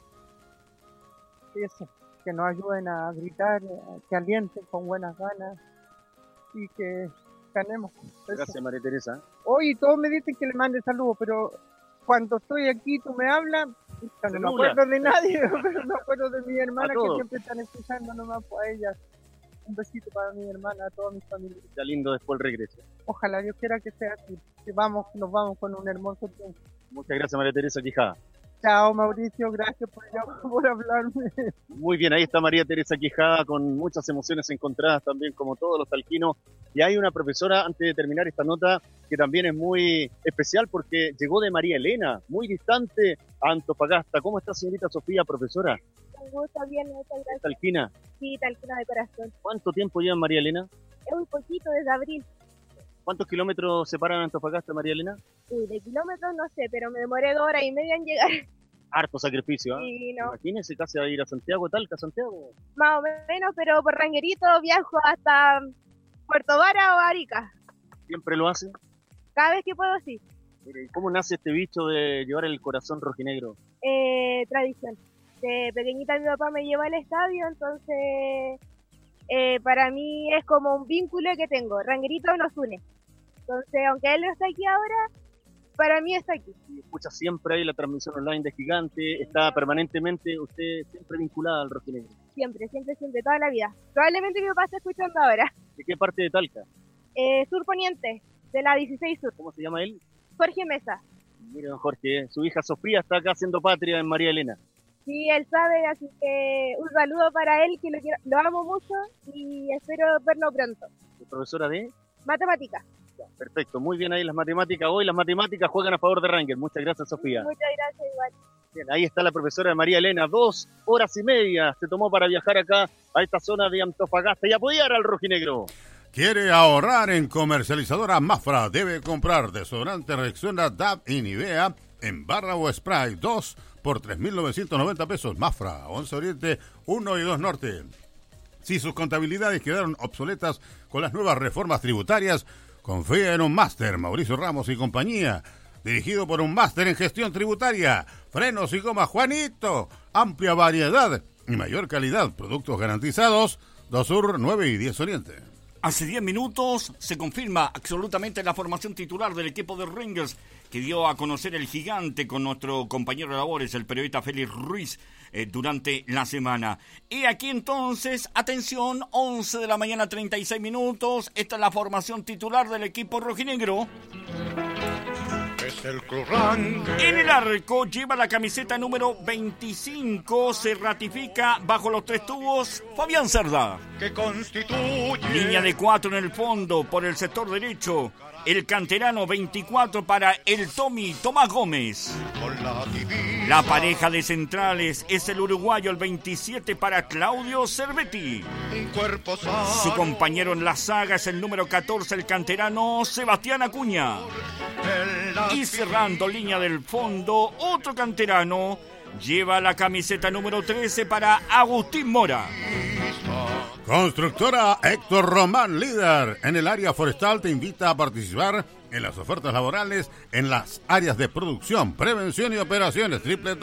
Eso, que nos ayuden a gritar, que alienten con buenas ganas y que ganemos. Eso. Gracias, María Teresa. Oye, todos me dicen que le mande saludos, pero cuando estoy aquí, tú me hablas, No me acuerdo de nadie, pero me acuerdo de mi hermana que siempre están escuchando nomás por ellas. Un besito para mi hermana, a toda mi familia. Está lindo después el regreso. Ojalá Dios quiera que sea así, que nos vamos con un hermoso tiempo. Muchas gracias, María Teresa Quijada. Chao, Mauricio, gracias por hablarme. Muy bien, ahí está María Teresa Quijada con muchas emociones encontradas también, como todos los talquinos. Y hay una profesora, antes de terminar esta nota, que también es muy especial porque llegó de María Elena, muy distante a Antofagasta. ¿Cómo está, señorita Sofía, profesora? Un gusto, bien, muchas gracias. ¿Talquina? Sí, talquina de corazón. ¿Cuánto tiempo lleva María Elena? Es un poquito, desde abril. ¿Cuántos kilómetros separan Antofagasta, María Elena? Uy, de kilómetros no sé, pero me demoré 2 horas y media en llegar. Harto sacrificio, ¿eh? Sí, no. Imagínese casi a ir a Santiago, Talca, Santiago. Más o menos, pero por Ranguerito viajo hasta Puerto Vara o Arica. ¿Siempre lo hace? Cada vez que puedo, sí. Mire, ¿cómo nace este bicho de llevar el corazón rojinegro? Tradición. De pequeñita mi papá me llevó al estadio, entonces para mí es como un vínculo que tengo. Ranguerito nos une. Entonces, aunque él no está aquí ahora, para mí está aquí. Y escucha siempre ahí la transmisión online de Gigante, está permanentemente usted siempre vinculada al rojinegro. Siempre, toda la vida. Probablemente mi papá está escuchando ahora. ¿De qué parte de Talca? Sur Poniente, de la 16 Sur. ¿Cómo se llama él? Jorge Mesa. Mire, don Jorge, su hija Sofía está acá haciendo patria en María Elena. Sí, él sabe, así que un saludo para él, que lo amo mucho y espero verlo pronto. ¿Profesora de? Matemáticas. Perfecto, muy bien ahí las matemáticas. Hoy las matemáticas juegan a favor de Ranger. Muchas gracias, Sofía. Muchas gracias, igual. Bien, ahí está la profesora María Elena. 2 horas y media se tomó para viajar acá a esta zona de Antofagasta y apoyar al rojinegro. ¿Quiere ahorrar en Comercializadora Mafra? Debe comprar desodorante Rexona, DAB y Nivea en barra o spray 2 por 3.990 pesos. Mafra, 11 Oriente, 1 y 2 Norte. Si sus contabilidades quedaron obsoletas con las nuevas reformas tributarias, confía en un máster, Mauricio Ramos y compañía, dirigido por un máster en gestión tributaria. Frenos y goma Juanito, amplia variedad y mayor calidad, productos garantizados, 2 Sur, 9 y 10 Oriente. Hace 10 minutos se confirma absolutamente la formación titular del equipo de Rangers que dio a conocer el Gigante con nuestro compañero de labores, el periodista Félix Ruiz, durante la semana. Y aquí entonces, atención, 11 de la mañana, 36 minutos. Esta es la formación titular del equipo rojinegro. Es el Club Ranger. En el arco lleva la camiseta número 25. Se ratifica bajo los 3 tubos Fabián Cerda. Que constituye línea de 4 en el fondo por el sector derecho. El canterano 24 para el Tomás Gómez. La pareja de centrales es el uruguayo el 27 para Claudio Cervetti. Su compañero en la saga es el número 14, el canterano Sebastián Acuña. Y cerrando línea del fondo, otro canterano lleva la camiseta número 13 para Agustín Mora. Constructora Héctor Román, líder en el área forestal, te invita a participar en las ofertas laborales en las áreas de producción, prevención y operaciones.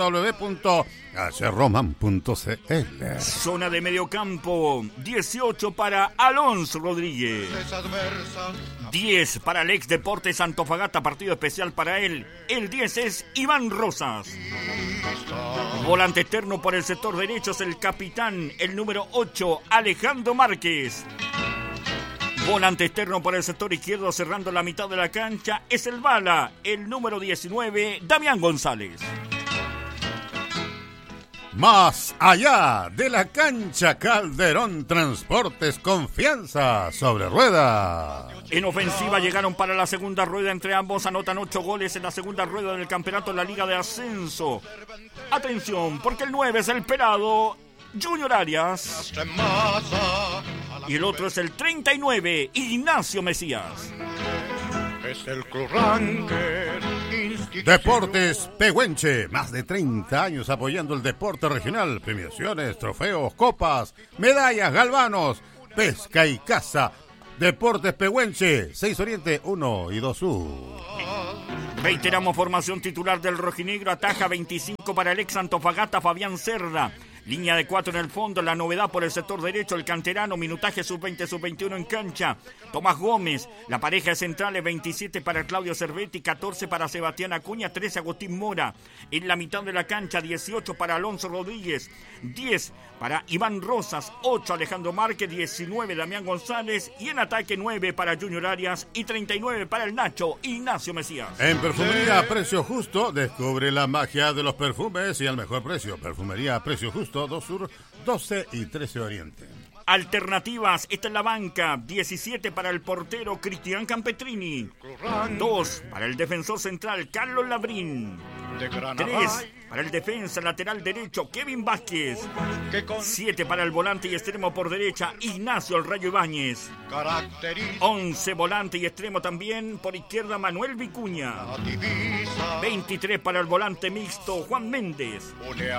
www.acroman.cl. Zona de mediocampo, 18 para Alonso Rodríguez. 10 para el ex Deportes Antofagasta, partido especial para él. El 10 es Iván Rosas. Volante externo por el sector derecho es el capitán, el número 8, Alejandro Márquez. Volante externo por el sector izquierdo, cerrando la mitad de la cancha, es el bala, el número 19, Damián González. Más allá de la cancha, Calderón Transportes, confianza sobre rueda. En ofensiva llegaron para la segunda rueda, entre ambos anotan 8 goles en la segunda rueda del campeonato de la Liga de Ascenso. Atención, porque el 9 es el pelado Junior Arias y el otro es el 39, Ignacio Mesías. Es el Club Ranger. Deportes Pehuenche, más de 30 años apoyando el deporte regional. Premiaciones, trofeos, copas, medallas, galvanos, pesca y caza. Deportes Pehuenche, 6 Oriente, 1 y 2 Sur. Reiteramos formación titular del rojinegro, ataja 25 para el ex Antofagasta Fabián Cerda. Línea de 4 en el fondo, la novedad por el sector derecho, el canterano, minutaje sub-20, sub-21 en cancha. Tomás Gómez, la pareja de centrales, 27 para Claudio Cervetti, 14 para Sebastián Acuña, 13 Agustín Mora. En la mitad de la cancha, 18 para Alonso Rodríguez, 10 para Iván Rosas, 8 Alejandro Márquez, 19 Damián González y en ataque 9 para Junior Arias y 39 para el Nacho Ignacio Mesías. En Perfumería a Precio Justo, descubre la magia de los perfumes y al mejor precio. Perfumería a Precio Justo, 2 Sur, 12 y 13 Oriente. Alternativas, esta es la banca, 17 para el portero Cristian Campetrini, 2 para el defensor central Carlos Labrín, 3 para el defensa lateral derecho Kevin Vázquez, 7 para el volante y extremo por derecha Ignacio El Rayo Ibáñez, 11 volante y extremo también por izquierda Manuel Vicuña, 23 para el volante mixto Juan Méndez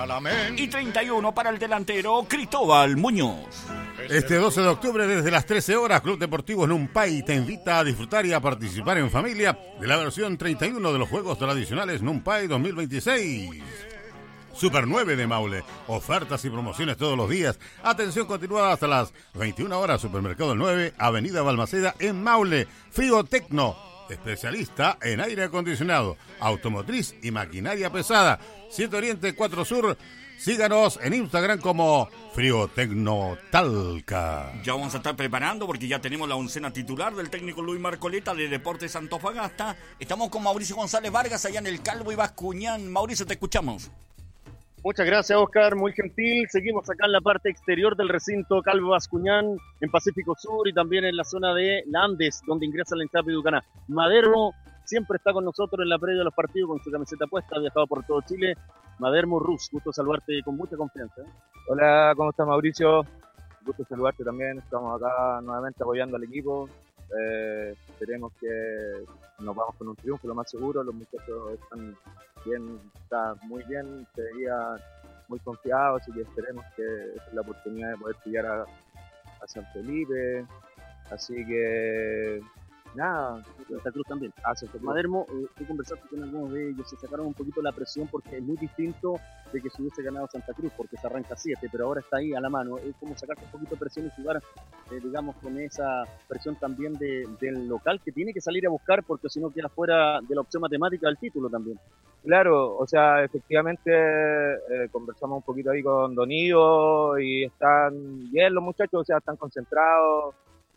y 31 para el delantero Cristóbal Muñoz. Este 12 de octubre desde las 13 horas, Club Deportivo Numpay te invita a disfrutar y a participar en familia de la versión 31 de los Juegos Tradicionales Numpay 2026. Super 9 de Maule, ofertas y promociones todos los días. Atención continuada hasta las 21 horas, Supermercado 9, Avenida Balmaceda en Maule. Frío Tecno, especialista en aire acondicionado, automotriz y maquinaria pesada. 7 Oriente, 4 Sur. Síganos en Instagram como Frío Tecno Talca. Ya vamos a estar preparando porque ya tenemos la oncena titular del técnico Luis Marcoleta de Deportes Antofagasta. Estamos con Mauricio González Vargas allá en el Calvo y Bascuñán. Mauricio, te escuchamos. Muchas gracias, Oscar, muy gentil. Seguimos acá en la parte exterior del recinto Calvo Bascuñán, en Pacífico Sur y también en la zona de la Andes, donde ingresa la hinchada piducana. Madermo siempre está con nosotros en la previa de los partidos con su camiseta puesta, ha viajado por todo Chile. Madermo Rus, gusto saludarte con mucha confianza. Hola, ¿cómo estás, Mauricio? Gusto saludarte también. Estamos acá nuevamente apoyando al equipo. Esperemos que nos vamos con un triunfo, lo más seguro. Los muchachos están bien, está muy bien, se veía muy confiados, así que esperemos que esta es la oportunidad de poder pillar a San Felipe. Así que nada, Santa Cruz también. Santa Cruz. Madermo, tú conversaste con algunos de ellos, se sacaron un poquito la presión porque es muy distinto de que se hubiese ganado Santa Cruz, porque se arranca 7, pero ahora está ahí a la mano. Es como sacarte un poquito de presión y jugar, digamos, con esa presión también del local que tiene que salir a buscar, porque si no queda fuera de la opción matemática del título también. Claro, o sea, efectivamente conversamos un poquito ahí con Donillo y están bien los muchachos, o sea, están concentrados.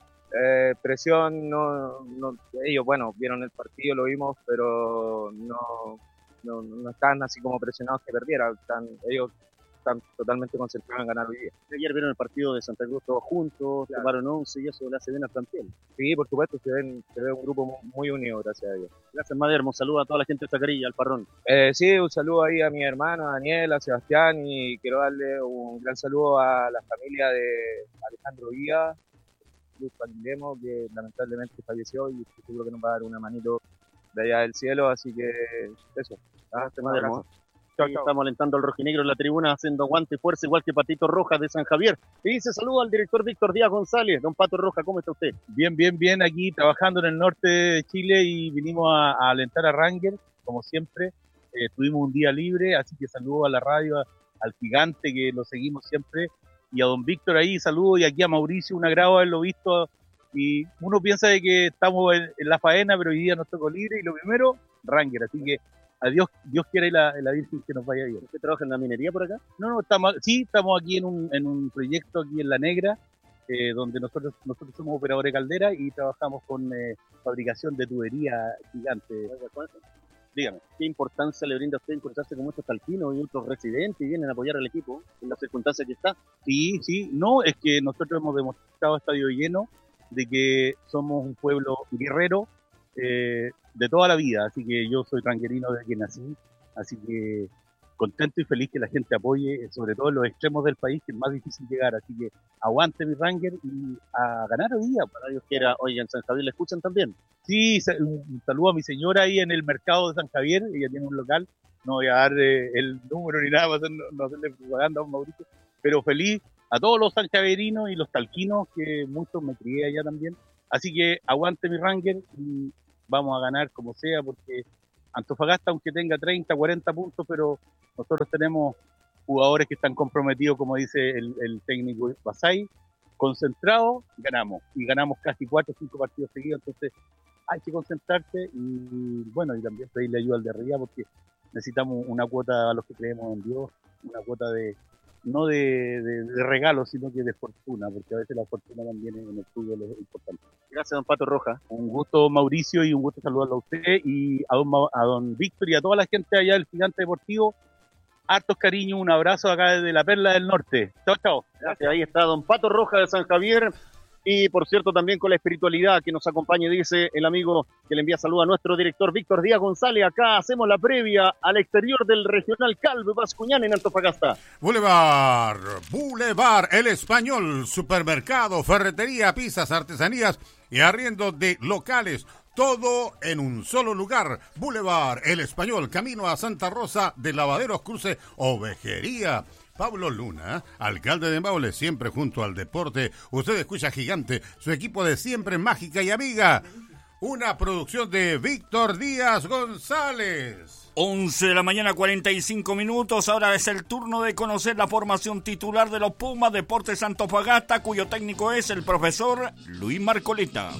Presión, no, ellos, bueno, vieron el partido, lo vimos, pero no están así como presionados que perdieran, ellos están totalmente concentrados en ganar hoy día. Ayer vieron el partido de Santa Cruz todos juntos, claro. tomaron 11 y eso le hace bien al plantel. Sí, por supuesto, se ve un grupo muy unido, gracias a Dios. Gracias, Madermo, saluda a toda la gente de Zacarilla, al Parrón. Sí, un saludo ahí a mi hermano, a Daniel, a Sebastián, y quiero darle un gran saludo a la familia de Alejandro Villa, Luz Pandemo, que lamentablemente falleció y seguro que nos va a dar una manito de allá del cielo, así que eso. Madermo. Estamos alentando al rojinegro en la tribuna, haciendo aguante y fuerza, igual que Patito Rojas de San Javier. Y dice saludo al director Víctor Díaz González. Don Pato Rojas, ¿cómo está usted? Bien, aquí trabajando en el norte de Chile y vinimos a alentar a Ranger, como siempre. Tuvimos un día libre, así que saludo a la radio, al gigante que lo seguimos siempre, y a don Víctor ahí, saludo, y aquí a Mauricio, un agrado haberlo visto. Y uno piensa de que estamos en la faena, pero hoy día nos tocó libre, y lo primero, Ranger, así que adiós, Dios quiera y la Virgen que nos vaya bien. ¿Usted trabaja en la minería por acá? No, estamos aquí en un proyecto aquí en La Negra, donde nosotros somos operadores de caldera y trabajamos con fabricación de tubería gigante. Dígame, ¿qué importancia le brinda a usted encontrarse con muchos talquinos y otros residentes y vienen a apoyar al equipo en las circunstancias que está? Sí, no, es que nosotros hemos demostrado a estadio lleno de que somos un pueblo guerrero de toda la vida, así que yo soy ranguerino desde que nací, así que contento y feliz que la gente apoye, sobre todo en los extremos del país, que es más difícil llegar, así que aguante mi Ranger y a ganar hoy día. Para Dios quiera, oye, en San Javier le escuchan también. Sí, un saludo a mi señora ahí en el mercado de San Javier, ella tiene un local, no voy a dar el número ni nada para no hacerle propaganda a Mauricio, pero feliz a todos los sanjaverinos y los talquinos, que muchos me crié allá también, así que aguante mi Ranger y vamos a ganar como sea, porque Antofagasta, aunque tenga 30, 40 puntos, pero nosotros tenemos jugadores que están comprometidos, como dice el técnico Basay, concentrados, ganamos. Y ganamos casi 4 o 5 partidos seguidos, entonces hay que concentrarse y bueno, y también pedirle ayuda al de arriba porque necesitamos una cuota a los que creemos en Dios, una cuota no de regalo, sino que de fortuna, porque a veces la fortuna también en el fútbol es importante. Gracias, don Pato Rojas. Un gusto, Mauricio, y un gusto saludarlo a usted y a don Víctor y a toda la gente allá del Gigante Deportivo. Hartos cariños, un abrazo acá desde la Perla del Norte. Chao, chao. Gracias, ahí está don Pato Rojas de San Javier. Y por cierto, también con la espiritualidad que nos acompaña, dice el amigo que le envía saludos a nuestro director Víctor Díaz González. Acá hacemos la previa al exterior del Regional Calvo Bascuñán en Antofagasta. Boulevard, El Español, supermercado, ferretería, pizzas, artesanías y arriendo de locales. Todo en un solo lugar. Boulevard El Español, camino a Santa Rosa de Lavaderos, cruce Ovejería. Pablo Luna, alcalde de Maule, siempre junto al deporte. Usted escucha Gigante, su equipo de siempre mágica y amiga. Una producción de Víctor Díaz González. 11 de la mañana, 45 minutos. Ahora es el turno de conocer la formación titular de los Pumas Deportes Antofagasta, cuyo técnico es el profesor Luis Marcoleta.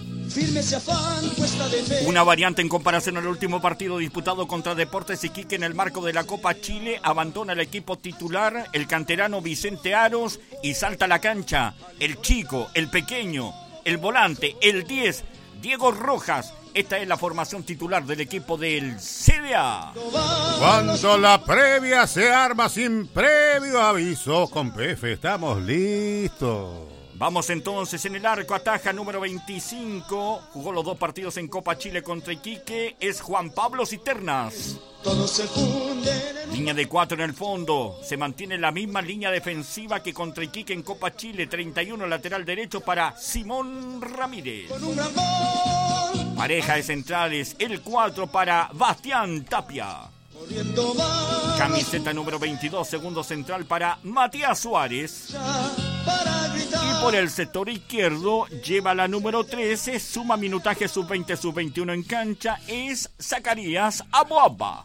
Una variante en comparación al último partido disputado contra Deportes Iquique en el marco de la Copa Chile. Abandona el equipo titular el canterano Vicente Aros y salta a la cancha el chico, el pequeño, el volante, el 10, Diego Rojas. Esta es la formación titular del equipo del CDA. Cuando la previa se arma sin previo aviso, con PF estamos listos. Vamos entonces en el arco, ataja número 25, jugó los 2 partidos en Copa Chile contra Iquique, es Juan Pablo Cisternas. Línea de 4 en el fondo, se mantiene la misma línea defensiva que contra Iquique en Copa Chile, 31 lateral derecho para Simón Ramírez. Pareja de centrales, el 4 para Bastián Tapia. Camiseta número 22, segundo central para Matías Suárez. Y por el sector izquierdo lleva la número 13, suma minutaje sub-20, sub-21 en cancha, es Zacarías Aboaba.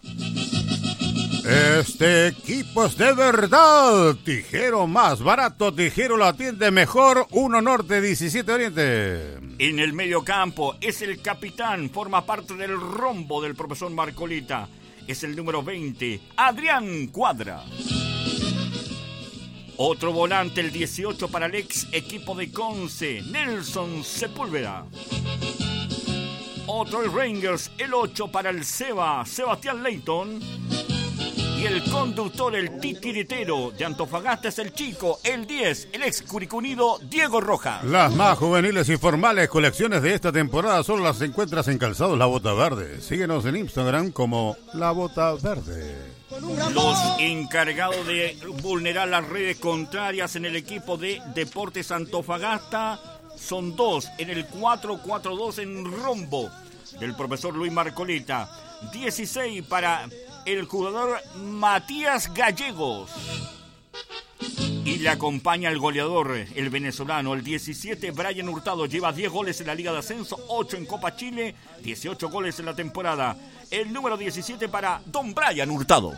Este equipo es de verdad. Tijero más barato, Tijero lo atiende mejor. 1 Norte, 17 Oriente. En el medio campo es el capitán, forma parte del rombo del profesor Marcoleta. Es el número 20, Adrián Cuadra. Otro volante, el 18 para el ex equipo de Conce, Nelson Sepúlveda. Otro el Rangers, el 8 para el Sebastián Leighton. Y el conductor, el titiritero de Antofagasta es el chico, el 10, el ex Curicunido, Diego Rojas. Las más juveniles y formales colecciones de esta temporada solo las encuentras en Calzados La Bota Verde. Síguenos en Instagram como La Bota Verde. Los encargados de vulnerar las redes contrarias en el equipo de Deportes Antofagasta son 2 en el 4-4-2 en rombo del profesor Luis Marcoleta. 16 para el jugador Matías Gallegos. Y le acompaña el goleador, el venezolano, el 17, Brian Hurtado. Lleva 10 goles en la Liga de Ascenso, 8 en Copa Chile, 18 goles en la temporada. El número 17 para don Brian Hurtado.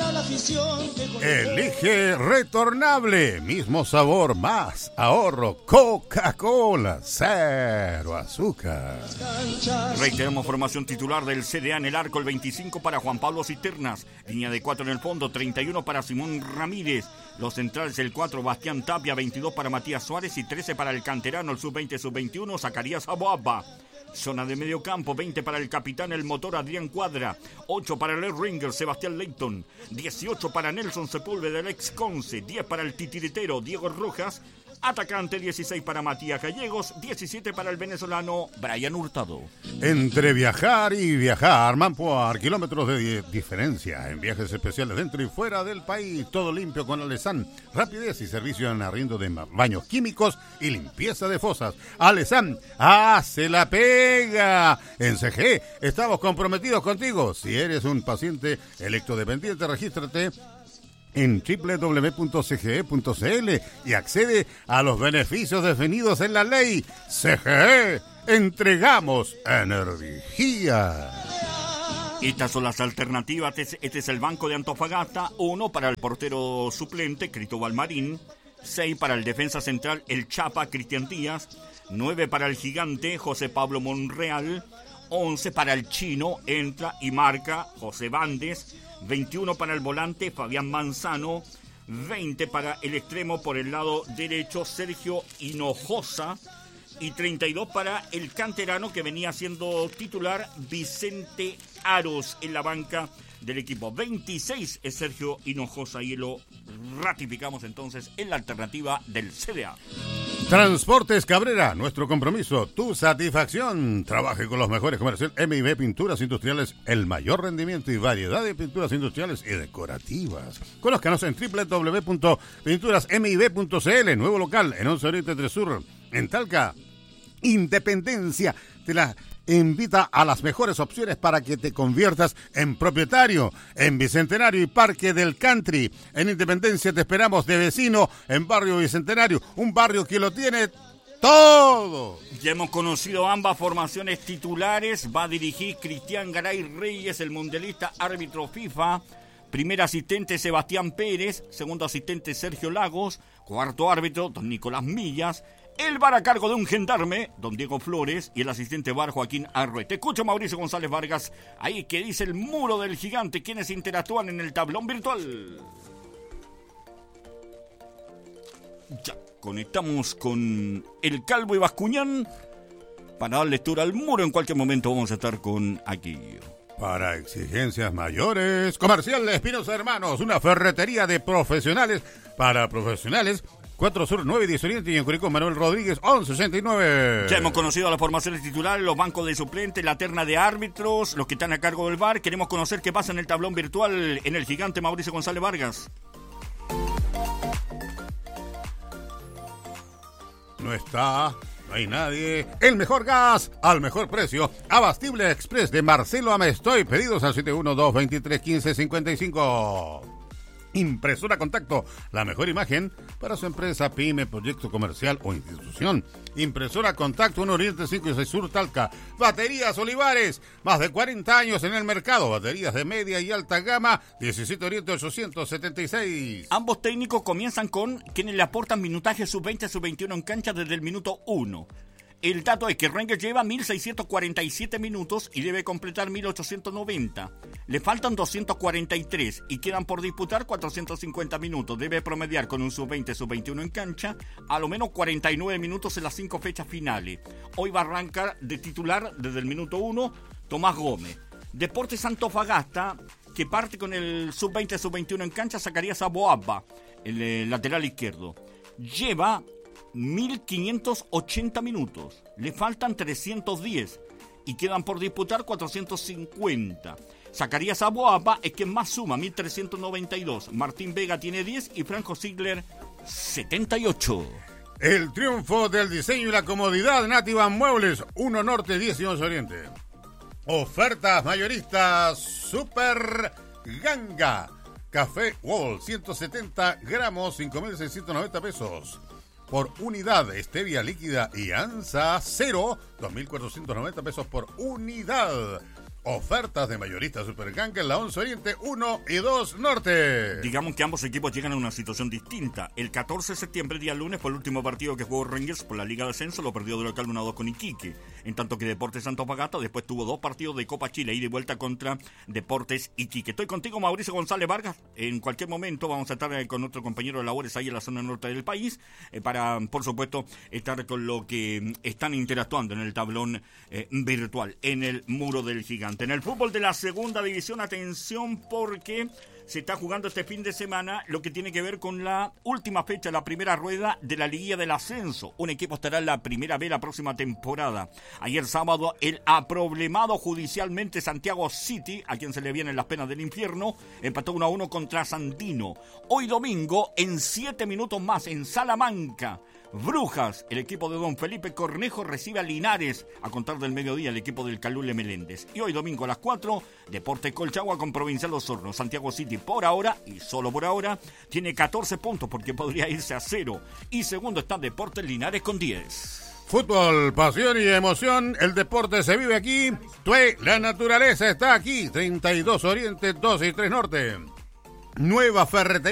Elige retornable, mismo sabor, más ahorro. Coca-Cola, 0 azúcar. Reiteramos formación titular del CDA en el arco, el 25 para Juan Pablo Cisternas. Línea de 4 en el fondo, 31 para Simón Ramírez. Los centrales, el 4, Bastián Tapia, 22 para Matías Suárez y 13 para el canterano, el sub-20, sub-21, Zacarías Aboaba. Zona de medio campo, 20 para el capitán, el motor Adrián Cuadra, 8 para el Ringer, Sebastián Leighton, 18 para Nelson Sepúlveda del ex Conce, 10 para el titiritero Diego Rojas, atacante 16 para Matías Gallegos, 17 para el venezolano Brian Hurtado. Entre viajar y viajar, Mampoar, kilómetros de diferencia en viajes especiales dentro y fuera del país, todo limpio con Alesan, rapidez y servicio en arriendo de baños químicos y limpieza de fosas. Alesan hace la pega. En CGE estamos comprometidos contigo. Si eres un paciente electrodependiente, regístrate en www.cge.cl y accede a los beneficios definidos en la ley. CGE, entregamos energía. Estas son las alternativas. Este es el banco de Antofagasta. 1 para el portero suplente, Cristóbal Marín. 6 para el defensa central, el Chapa, Cristian Díaz. 9 para el gigante, José Pablo Monreal. 11 para el chino, entra y marca José Bandes. 21 para el volante, Fabián Manzano. 20 para el extremo por el lado derecho, Sergio Hinojosa. Y 32 para el canterano que venía siendo titular, Vicente Aros, en la banca del equipo. 26 es Sergio Hinojosa y lo ratificamos entonces en la alternativa del CDA. Transportes Cabrera, nuestro compromiso, tu satisfacción. Trabaje con los mejores comerciales M&B Pinturas Industriales, el mayor rendimiento y variedad de pinturas industriales y decorativas. Conózcanos en www.pinturasmib.cl, nuevo local en 11 Oriente 3 Sur, en Talca. Independencia te la invita a las mejores opciones para que te conviertas en propietario. En Bicentenario y Parque del Country. En Independencia te esperamos de vecino en Barrio Bicentenario. Un barrio que lo tiene todo. Ya hemos conocido ambas formaciones titulares. Va a dirigir Cristian Garay Reyes, el mundialista árbitro FIFA. Primer asistente Sebastián Pérez. Segundo asistente Sergio Lagos. Cuarto árbitro don Nicolás Millas. El VAR a cargo de un gendarme, don Diego Flores, y el asistente VAR Joaquín Arrué. Te escucho, Mauricio González Vargas. Ahí que dice el muro del gigante, quienes interactúan en el tablón virtual. Ya, conectamos con el Calvo y Bascuñán para dar lectura al muro. En cualquier momento vamos a estar con Aquillo. Para exigencias mayores, Comercial Espinosa Hermanos, una ferretería de profesionales para profesionales. 4 Sur, 9 y 10 Oriente y en Curicó, Manuel Rodríguez, 1169. Ya hemos conocido las formaciones titulares, los bancos de suplentes, la terna de árbitros, los que están a cargo del VAR. Queremos conocer qué pasa en el tablón virtual en el gigante Mauricio González Vargas. No está, no hay nadie. El mejor gas al mejor precio. Abastible Express de Marcelo Amestoy. Pedidos al 712-2315-55. Impresora Contacto, la mejor imagen para su empresa, pyme, proyecto comercial o institución. Impresora Contacto, 1 Oriente 5 y 6 Sur Talca. Baterías Olivares, más de 40 años en el mercado. Baterías de media y alta gama, 17 Oriente 876. Ambos técnicos comienzan con quienes le aportan minutaje sub-20, sub-21 en cancha desde el minuto 1. El dato es que Rangers lleva 1.647 minutos y debe completar 1.890. Le faltan 243 y quedan por disputar 450 minutos. Debe promediar con un sub-20, sub-21 en cancha a lo menos 49 minutos en las 5 fechas finales. Hoy va a arrancar de titular desde el minuto 1 Tomás Gómez. Deportes Antofagasta, que parte con el sub-20, sub-21 en cancha, sacaría a Boabba, el lateral izquierdo. Lleva 1.580 minutos, le faltan 310 y quedan por disputar 450. Zacarías Aboapa es quien más suma, 1.392. Martín Vega tiene 10 y Franco Ziegler 78. El triunfo del diseño y la comodidad, Nativa Muebles, 1 Norte, 10 y 11 Oriente. Ofertas mayoristas Super Ganga. Café Wall, 170 gramos, 5.690 pesos. Por unidad, stevia líquida y anza 0, 2.490 pesos por unidad. Ofertas de mayorista Superganga en la 11 Oriente, 1 y 2 Norte. Digamos que ambos equipos llegan a una situación distinta. El 14 de septiembre, día lunes, fue el último partido que jugó Rangers por la Liga de Ascenso. Lo perdió de local 1-2 con Iquique. En tanto que Deportes Antofagasta después tuvo 2 partidos de Copa Chile, ida y vuelta contra Deportes Iquique. Estoy contigo, Mauricio González Vargas. En cualquier momento vamos a estar con otro compañero de labores ahí en la zona norte del país para, por supuesto, estar con lo que están interactuando en el tablón virtual, en el muro del gigante. En el fútbol de la segunda división, atención porque se está jugando este fin de semana lo que tiene que ver con la última fecha, la primera rueda de la liguilla del ascenso. Un equipo estará en la primera B la próxima temporada. Ayer sábado, el aproblemado judicialmente Santiago City, a quien se le vienen las penas del infierno, empató 1-1 contra Sandino. Hoy domingo, en 7 minutos más, en Salamanca, Brujas, el equipo de don Felipe Cornejo, recibe a Linares a contar del mediodía, el equipo del Calule Meléndez. Y hoy domingo a las 4, Deportes Colchagua con Provincial Osorno. Santiago City por ahora, y solo por ahora, tiene 14 puntos porque podría irse a 0. Y segundo está Deportes Linares con 10. Fútbol, pasión y emoción, el deporte se vive aquí. Tue, la naturaleza está aquí. 32 Oriente, 2 y 3 Norte. Nueva ferretería